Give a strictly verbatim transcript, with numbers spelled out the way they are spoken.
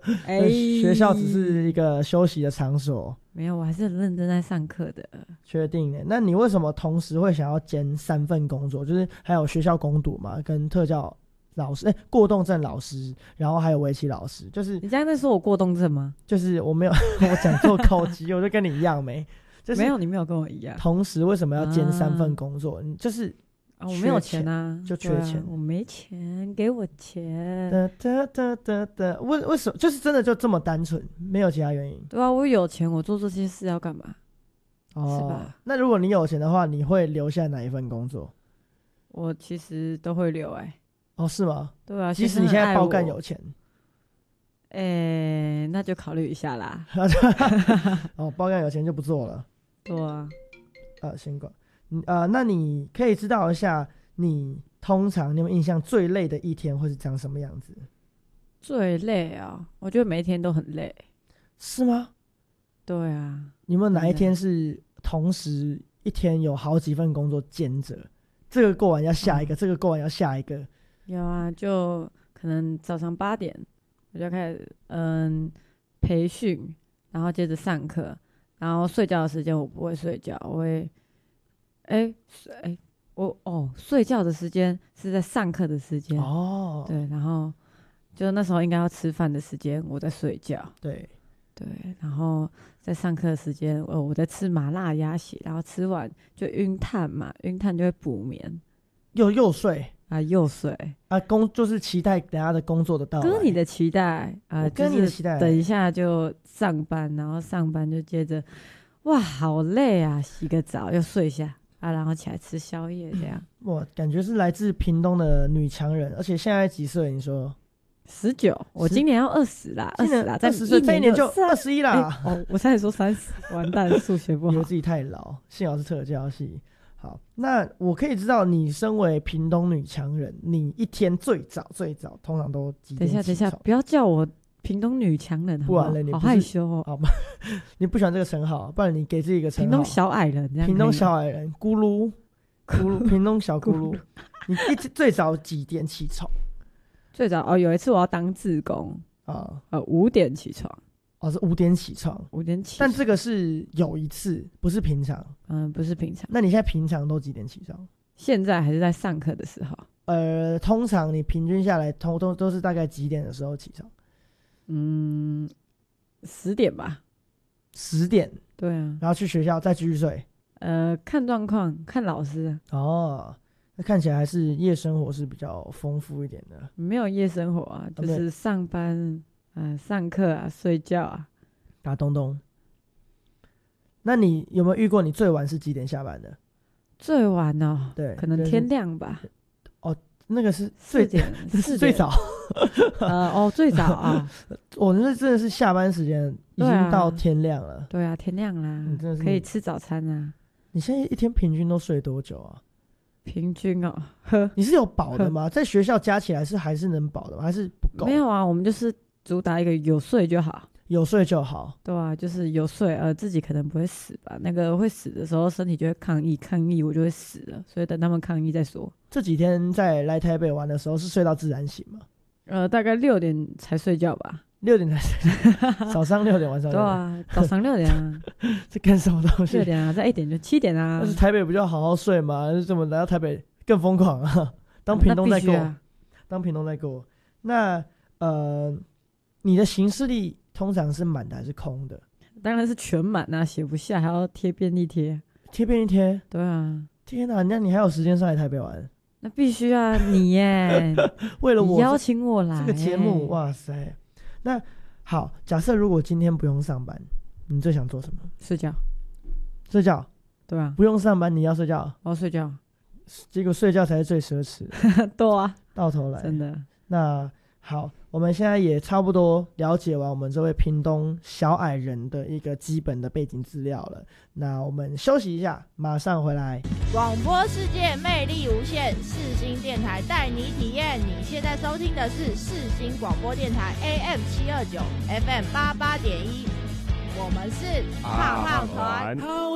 哎，学校只是一个休息的场所。 没有，我还是很认真在上课的。 确定耶？那你为什么同时会想要兼三份工作？就是还有学校工读嘛，跟特教老师，哎、欸，过动症老师，然后还有围棋老师。就是你刚才在说我过动症吗？ 就是我没有，我讲错口技，我就跟你一样没。就是、 没有，你没有跟我一样。 同时为什么要兼三份工作？啊、就是啊，我没有钱啊， 就缺钱、啊， 我没钱，给我钱。 哒哒哒哒哒，为为什么？就是真的就这么单纯，没有其他原因。 对啊，我有钱，我做这些事要干嘛？ 哦， 是吧？ 那如果你有钱的话，你会留下哪一份工作？ 我其实都会留、欸，哎。 哦，是吗？ 对啊， 即使你现在包干有钱， 哎、欸，那就考虑一下啦。 哦，包干有钱就不做了。 对啊， 呃，先管。呃，那你可以知道一下，你通常你有没有印象最累的一天会是长什么样子？ 最累啊，我觉得每一天都很累。 是吗？ 对啊。 你有没有哪一天是同时一天有好几份工作兼着？这个过完要下一个，嗯、这个过完要下一个。 有啊，就可能早上八点我就开始嗯培训，然后接着上课，然后睡觉的时间我不会睡觉，我会哎哎我哦睡觉的时间是在上课的时间哦，对，然后就那时候应该要吃饭的时间我在睡觉， 对对，然后在上课的时间我我在吃麻辣鸭血，然后吃完就晕碳嘛，晕碳就会补眠， 又又睡。 啊，又睡啊，工就是期待等下的工作的到来， 跟你的期待啊， 跟你的期待， 等一下就上班，然后上班就接着，哇，好累啊，洗个澡又睡一下啊，然后起来吃宵夜这样。 哇，感觉是来自屏东的女强人，而且现在几岁？你说十九，我今年要二十啦，二十啦， 二十岁，这一年就二十一啦。 欸、哦，我差点说三十，完蛋，数学不好， 以为自己太老，幸好是特教系。好，那我可以知道，你身为屏东女强人，你一天最早最早通常都几点起床？等一下， 等一下，不要叫我屏东女强人好不好？ 不然你好害羞哦。 好吧，你不喜欢这个称号，不然你给自己一个称号。 屏东小矮人， 屏东小矮人，咕噜咕噜，屏东小咕噜。你一最早几点起床？ 最早哦，有一次我要当志工啊，呃，五点起床。 哦，是五点起床， 五点起床， 但这个是有一次，不是平常。 嗯，不是平常。 那你现在平常都几点起床？ 现在还是在上课的时候。 呃，通常你平均下来，通都都是大概几点的时候起床？ 嗯，十点吧。 十点。 对啊。 然后去学校再继续睡。 呃，看状况，看老师。 哦，那看起来还是夜生活是比较丰富一点的。 没有夜生活啊，就是上班。啊，上课啊，睡觉啊， 打东东。那你有没有遇过你最晚是几点下班的？ 最晚哦， 对， 可能天亮吧。 哦，那个是最点， 是最早。 呃，哦，最早啊， 我那真的是下班时间已经到天亮了。 对啊，天亮啦，你真的是可以吃早餐啊。 你现在一天平均都睡多久啊？ 平均哦，呵， 你是有饱的吗？在学校加起来是还是能饱的吗？还是不够？ 没有啊，我们就是。主打一个有睡就好， 有睡就好， 对啊，就是有睡，呃，自己可能不会死吧？那个会死的时候，身体就会抗议，抗议我就会死了，所以等他们抗议再说。 这几天在来台北玩的时候，是睡到自然醒吗？ 呃，大概六点才睡觉吧， 六点才睡觉，早上六点，晚上六点。 对啊，早上六点啊， 这干什么东西？ 六点啊，在一点就七点啊。 但是台北不就要好好睡吗？怎么来到台北更疯狂啊？当屏东在过，啊、当屏东在过。那呃。你的行事历通常是满的还是空的？ 当然是全满啊，写不下还要贴便利贴。 贴便利贴？ 对啊。 天哪，那你还有时间上来台北玩？ 那必须啊，你耶， 为了我邀请我来这个节目，哇塞！那好，假设如果今天不用上班，你最想做什么？ 睡觉。 睡觉？ 对啊。 不用上班，你要睡觉？ 我要睡觉。 结果睡觉才是最奢侈的。 对啊。 到头来， 真的。 那好。我们现在也差不多了解完我们这位屏东小矮人的一个基本的背景资料了。那我们休息一下，马上回来。 广播世界魅力无限，世新电台带你体验。你现在收听的是世新广播电台 A M 七二九 F M 八八点一，我们是胖胖团。